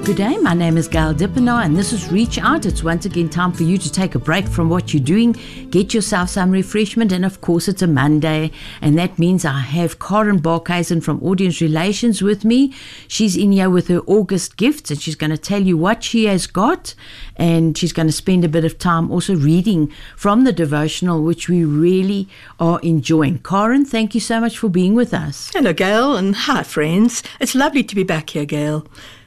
Good day, my name is Gail Dippenaar and this is Reach Out. It's once again time for you to take a break from what you're doing, get yourself some refreshment, and of course it's a Monday, and that means I have Karen Barkhuizen from Audience Relations with me. She's in here with her August gifts and she's going to tell you what she has got, and she's going to spend a bit of time also reading from the devotional, which we really are enjoying. Karen, thank you so much for being with us. Hello, Gail, and hi, friends. It's lovely to be back here, Gail.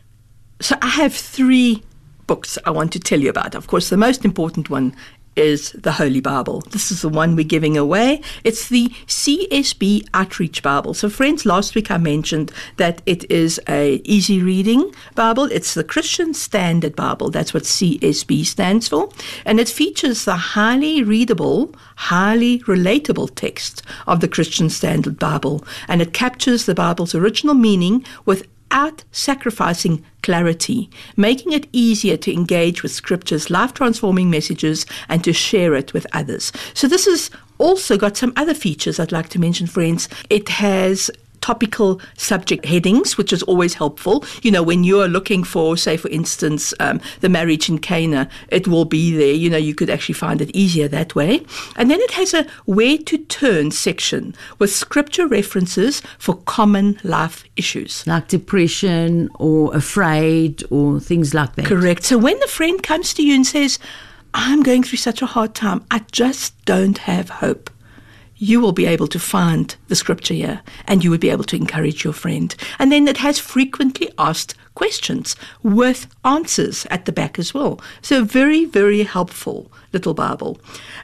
So I have 3 books I want to tell you about. Of course, the most important one is the Holy Bible. This is the one we're giving away. It's the CSB Outreach Bible. So friends, last week I mentioned that it is a easy reading Bible. It's the Christian Standard Bible. That's what CSB stands for. And it features the highly readable, highly relatable text of the Christian Standard Bible. And it captures the Bible's original meaning without sacrificing clarity, making it easier to engage with Scripture's life-transforming messages and to share it with others. So this has also got some other features I'd like to mention, friends. It has topical subject headings, which is always helpful. You know, when you're looking for, say, for instance, the marriage in Cana, it will be there. You know, you could actually find it easier that way. And then it has a where to turn section with scripture references for common life issues. Like depression or afraid or things like that. Correct. So when the friend comes to you and says, I'm going through such a hard time, I just don't have hope, you will be able to find the scripture here and you will be able to encourage your friend. And then it has frequently asked questions with answers at the back as well. So very, very helpful little Bible.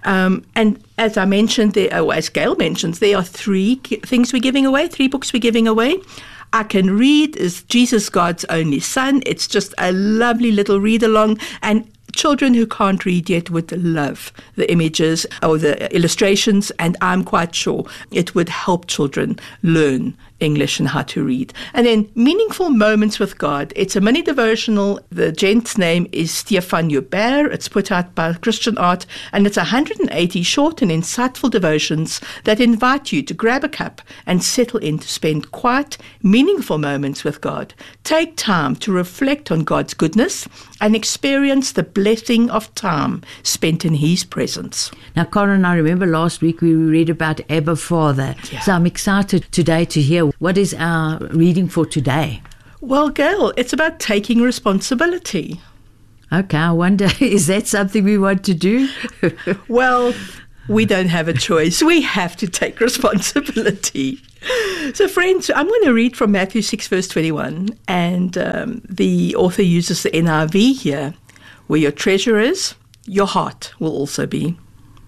And as I mentioned, or as Gail mentions, there are 3 things we're giving away, 3 books we're giving away. I Can Read is Jesus, God's Only Son. It's just a lovely little read-along, and children who can't read yet would love the images or the illustrations, and I'm quite sure it would help children learn English and how to read. And then Meaningful Moments with God. It's a mini devotional. The gent's name is Stefan Joubert. It's put out by Christian Art, and it's 180 short and insightful devotions that invite you to grab a cup and settle in to spend quiet, meaningful moments with God. Take time to reflect on God's goodness and experience the blessing of time spent in His presence. Now, Karen, I remember last week we read about Abba Father. Yeah. So I'm excited today to hear what is our reading for today. Well, Gail, it's about taking responsibility. Okay, I wonder, is that something we want to do? Well, we don't have a choice. We have to take responsibility. So, friends, I'm going to read from Matthew 6, verse 21, and the author uses the NIV here. Where your treasure is, your heart will also be.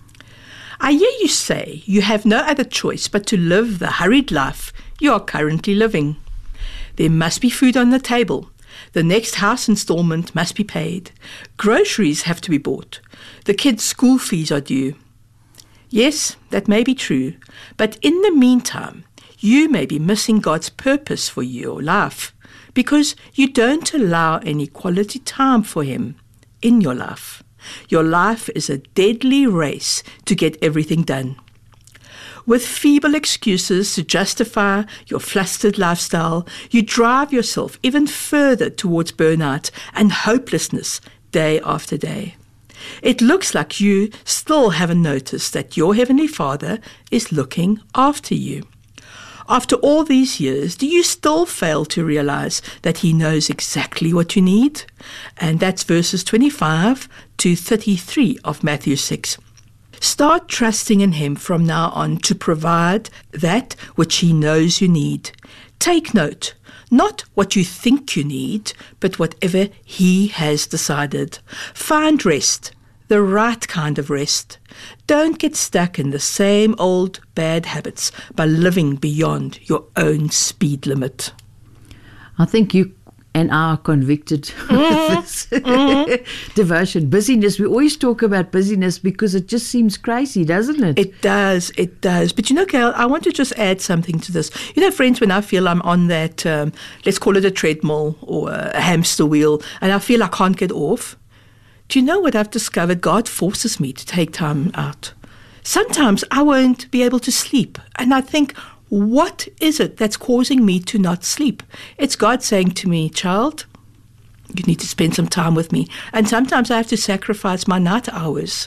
I hear you say you have no other choice but to live the hurried life you are currently living. There must be food on the table. The next house installment must be paid. Groceries have to be bought. The kids' school fees are due. Yes, that may be true, but in the meantime, you may be missing God's purpose for your life because you don't allow any quality time for Him in your life. Your life is a deadly race to get everything done. With feeble excuses to justify your flustered lifestyle, you drive yourself even further towards burnout and hopelessness day after day. It looks like you still haven't noticed that your Heavenly Father is looking after you. After all these years, do you still fail to realize that He knows exactly what you need? And that's verses 25 to 33 of Matthew 6. Start trusting in Him from now on to provide that which He knows you need. Take note, not what you think you need, but whatever He has decided. Find rest, the right kind of rest. Don't get stuck in the same old bad habits by living beyond your own speed limit. I think you and I are convicted with this devotion. Busyness, we always talk about busyness because it just seems crazy, doesn't it? It does. But you know, Gail, I want to just add something to this. You know, friends, when I feel I'm on that, let's call it a treadmill or a hamster wheel, and I feel I can't get off, do you know what I've discovered? God forces me to take time out. Sometimes I won't be able to sleep, and I think, what is it that's causing me to not sleep? It's God saying to me, child, You need to spend some time with me. And sometimes I have to sacrifice my night hours.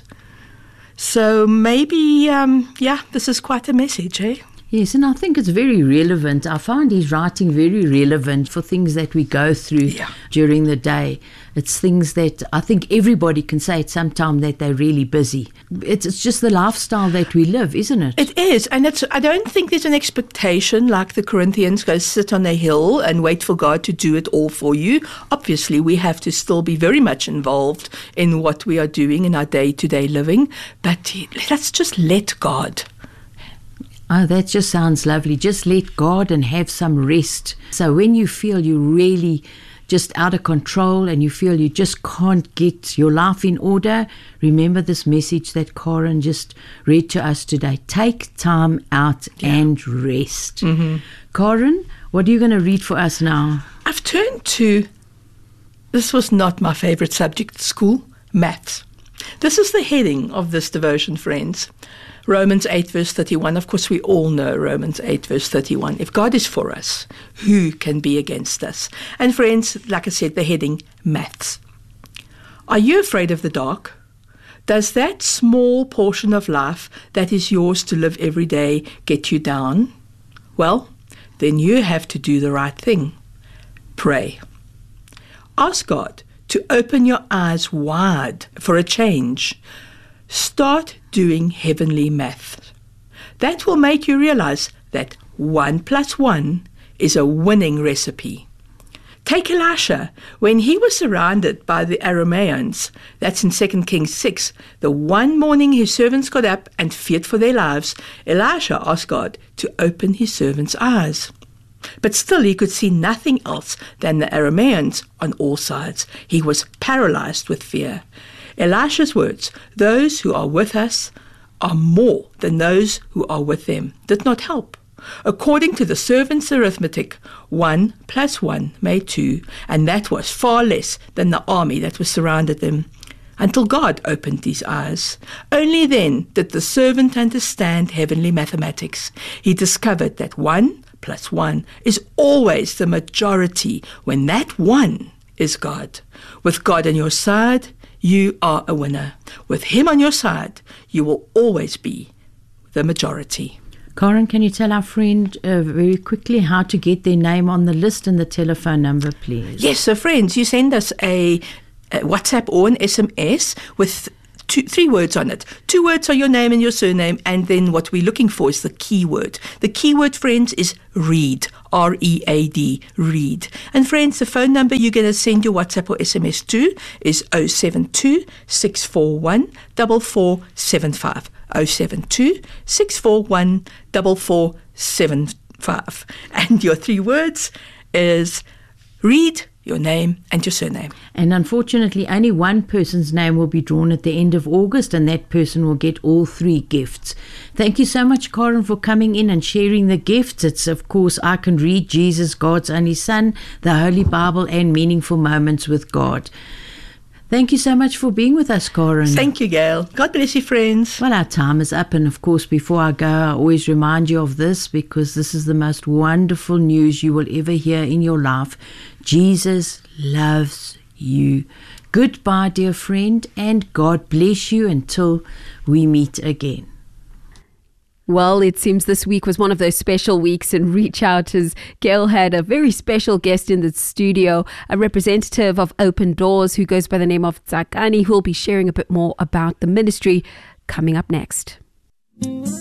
So maybe, this is quite a message, eh? Yes, and I think it's very relevant. I find his writing very relevant for things that we go through during the day. It's things that I think everybody can say at some time that they're really busy. It's just the lifestyle that we live, isn't it? It is, and I don't think there's an expectation like the Corinthians, go sit on a hill and wait for God to do it all for you. Obviously, we have to still be very much involved in what we are doing in our day-to-day living, but let's just let God. Oh, that just sounds lovely. Just let God and have some rest. So when you feel you're really just out of control and you feel you just can't get your life in order, remember this message that Karen just read to us today. Take time out and rest. Mm-hmm. Karen, what are you going to read for us now? I've turned to, this was not my favorite subject at school, maths. This is the heading of this devotion, friends. Romans 8 verse 31. Of course, we all know Romans 8 verse 31. If God is for us, who can be against us? And friends, like I said, the heading, maths. Are you afraid of the dark? Does that small portion of life that is yours to live every day get you down? Well, then you have to do the right thing. Pray. Ask God to open your eyes wide for a change. Start doing heavenly math. That will make you realize that 1 + 1 is a winning recipe. Take Elisha. When he was surrounded by the Arameans, that's in 2 Kings 6, the one morning his servants got up and feared for their lives, Elisha asked God to open his servants' eyes. But still he could see nothing else than the Arameans on all sides. He was paralyzed with fear. Elisha's words, those who are with us are more than those who are with them, did not help. According to the servant's arithmetic, 1 + 1 made 2, and that was far less than the army that was surrounded them. Until God opened his eyes. Only then did the servant understand heavenly mathematics. He discovered that 1 + 1 is always the majority when that 1 is God. With God on your side, you are a winner. With him on your side, you will always be the majority. Karen, can you tell our friend very quickly how to get their name on the list and the telephone number, please? Yes, so friends, you send us a WhatsApp or an SMS with 3 words on it. 2 words are your name and your surname, and then what we're looking for is the keyword. The keyword, friends, is read. R-E-A-D, read. And friends, the phone number you're going to send your WhatsApp or SMS to is 072 641 4475. 072 641 4475. And your 3 words is read, your name and your surname. And unfortunately, only one person's name will be drawn at the end of August, and that person will get all 3 gifts. Thank you so much, Karen, for coming in and sharing the gifts. It's, of course, I Can Read, Jesus, God's Only Son, the Holy Bible, and Meaningful Moments with God. Thank you so much for being with us, Karen. Thank you, Gail. God bless you, friends. Well, our time is up, and of course, before I go, I always remind you of this, because this is the most wonderful news you will ever hear in your life. Jesus loves you. Goodbye, dear friend, and God bless you until we meet again. Well, it seems this week was one of those special weeks in Reach Out, as Gail had a very special guest in the studio, a representative of Open Doors who goes by the name of Tsakani, who will be sharing a bit more about the ministry coming up next.